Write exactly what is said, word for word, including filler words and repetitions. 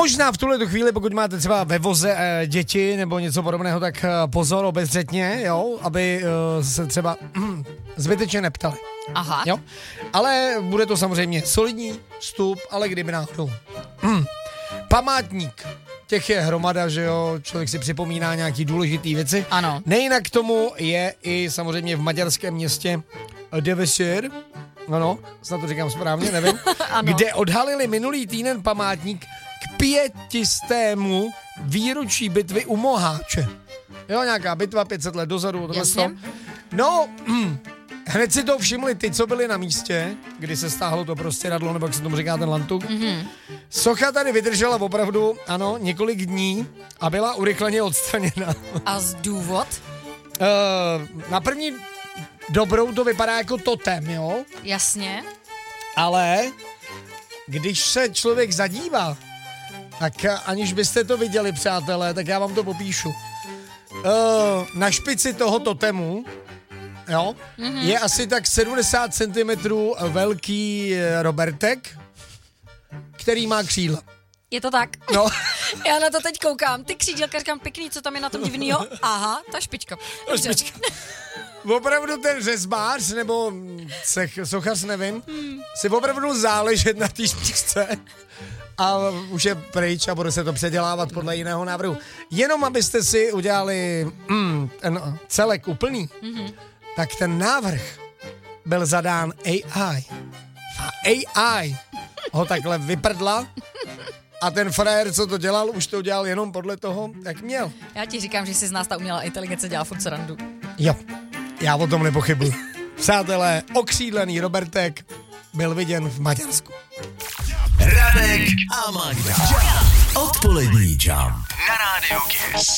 Možná v tuhle chvíli, pokud máte třeba ve voze e, děti nebo něco podobného, tak e, pozor, obezřetně, jo, aby e, se třeba mm, zbytečně neptali. Aha. Jo? Ale bude to samozřejmě solidní vstup, ale kdyby náhodou. Mm. Památník. Těch je hromada, že jo, člověk si připomíná nějaký důležitý věci. Ano. Nejinak k tomu je i samozřejmě v maďarském městě Devesir, ano, snad to říkám správně, nevím, kde odhalili minulý týden památník k pětistému výročí bitvy u Moháče. Jo, nějaká bitva pět set let dozadu. No, hm, hned si to všimli ty, co byli na místě, kdy se stáhlo to prostěradlo, nebo jak se tomu říká ten lantuk. Mm-hmm. Socha tady vydržela opravdu, ano, několik dní a byla urychleně odstraněna. A z důvod? Uh, na první dobrou to vypadá jako totem, jo? Jasně. Ale když se člověk zadívá, tak aniž byste to viděli, přátelé, tak já vám to popíšu. Uh, na špici toho totemu, jo, mm-hmm. je asi tak sedmdesát centimetrů velký Robertek, který má křídla. Je to tak? No. Já na to teď koukám. Ty křídílka, říkám, pěkný, co tam je na tom divnýho? Aha, ta špička. Ta špička. Opravdu ten řezbář, nebo cech, sochař, nevím, hmm. si opravdu záležet na té špičce a už je pryč a bude se to předělávat podle jiného návrhu. Jenom abyste si udělali mm, ten celek úplný, mm-hmm. tak ten návrh byl zadán A I. A A I ho takhle vyprdla a ten frajer, co to dělal, už to dělal jenom podle toho, jak měl. Já ti říkám, že si z nás ta umělá inteligence dělá furt srandu. Jo, já o tom nepochybuji. Přátelé, okřídlený Robertek byl viděn v Maďarsku. Radek a Magda. Odpolední jump na rádiu Kiss.